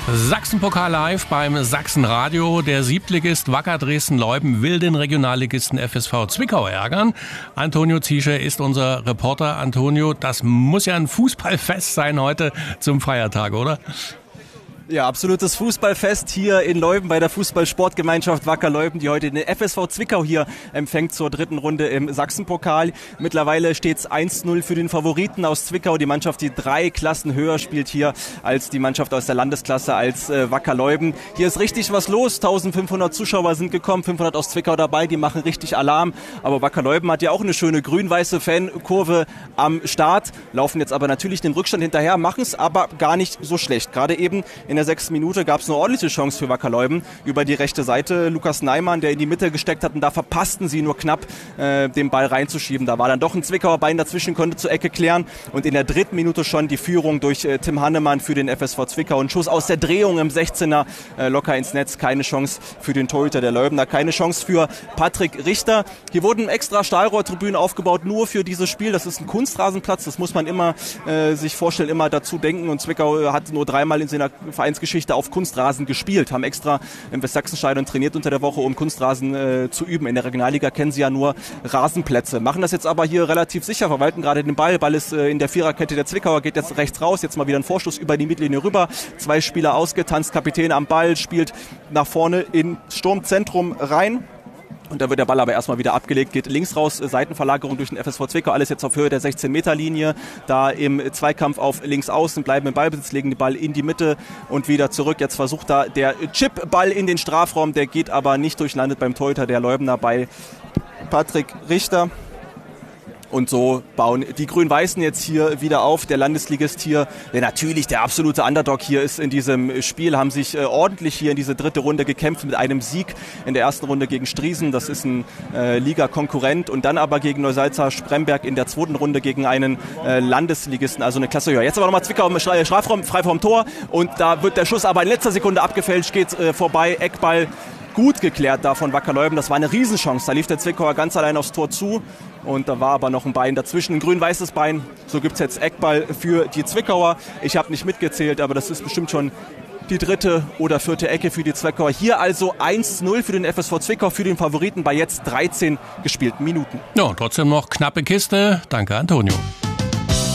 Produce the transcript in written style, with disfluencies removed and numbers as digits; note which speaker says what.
Speaker 1: Sachsenpokal live beim Sachsenradio. Der Siebtligist Wacker Dresden-Leubten will den Regionalligisten FSV Zwickau ärgern. Antonio Ziesche ist unser Reporter. Antonio, das muss ja ein Fußballfest sein heute zum Feiertag, oder?
Speaker 2: Ja, absolutes Fußballfest hier in Leubten bei der Fußball-Sportgemeinschaft Wacker Leubten, die heute den FSV Zwickau hier empfängt zur dritten Runde im Sachsenpokal. Mittlerweile steht es 1-0 für den Favoriten aus Zwickau. Die Mannschaft, die 3 Klassen höher spielt hier als die Mannschaft aus der Landesklasse, als Wacker Leubten. Hier ist richtig was los. 1500 Zuschauer sind gekommen, 500 aus Zwickau dabei, die machen richtig Alarm. Aber Wacker Leubten hat ja auch eine schöne grün-weiße Fankurve am Start, laufen jetzt aber natürlich den Rückstand hinterher, machen es aber gar nicht so schlecht. Gerade eben in der 6. Minute gab es eine ordentliche Chance für Wacker Leubten über die rechte Seite. Lukas Neimann, der in die Mitte gesteckt hat, und da verpassten sie nur knapp, den Ball reinzuschieben. Da war dann doch ein Zwickauer Bein dazwischen, konnte zur Ecke klären. Und in der 3. Minute schon die Führung durch Tim Hannemann für den FSV Zwickau. Ein Schuss aus der Drehung im 16er, locker ins Netz. Keine Chance für den Torhüter der Leubner, keine Chance für Patrick Richter. Hier wurden extra Stahlrohrtribünen aufgebaut, nur für dieses Spiel. Das ist ein Kunstrasenplatz, das muss man immer sich vorstellen, immer dazu denken. Und Zwickau hat nur 3-mal in seiner Vereinsgeschichte auf Kunstrasen gespielt, haben extra im Westsachsenstadion trainiert unter der Woche, um Kunstrasen zu üben. In der Regionalliga kennen sie ja nur Rasenplätze. Machen das jetzt aber hier relativ sicher, verwalten gerade den Ball. Ball ist in der Viererkette der Zwickauer, geht jetzt rechts raus. Jetzt mal wieder ein Vorstoß über die Mittellinie rüber. 2 Spieler ausgetanzt, Kapitän am Ball, spielt nach vorne in Sturmzentrum rein. Und da wird der Ball aber erstmal wieder abgelegt, geht links raus, Seitenverlagerung durch den FSV Zwickau, alles jetzt auf Höhe der 16-Meter-Linie, da im Zweikampf auf links außen, bleiben im Ballbesitz, legen den Ball in die Mitte und wieder zurück. Jetzt versucht da der Chipball in den Strafraum, der geht aber nicht durch, landet beim Torhüter der Leubner bei Patrick Richter. Und so bauen die Grün-Weißen jetzt hier wieder auf. Der Landesligist hier, der natürlich der absolute Underdog hier ist in diesem Spiel, haben sich ordentlich hier in diese 3. Runde gekämpft mit einem Sieg in der 1. Runde gegen Striesen. Das ist ein Liga-Konkurrent. Und dann aber gegen Neusalza Spremberg in der 2. Runde gegen einen Landesligisten, also eine Klasse höher. Jetzt aber nochmal Zwickau im Strafraum, frei vom Tor. Und da wird der Schuss aber in letzter Sekunde abgefälscht, geht vorbei, Eckball. Gut geklärt da von Wacker Leubten. Das war eine Riesenchance. Da lief der Zwickauer ganz allein aufs Tor zu. Und da war aber noch ein Bein dazwischen, ein grün-weißes Bein. So gibt es jetzt Eckball für die Zwickauer. Ich habe nicht mitgezählt, aber das ist bestimmt schon die 3. oder 4. Ecke für die Zwickauer. Hier also 1-0 für den FSV Zwickau, für den Favoriten bei jetzt 13 gespielten Minuten.
Speaker 1: Ja, trotzdem noch knappe Kiste. Danke, Antonio.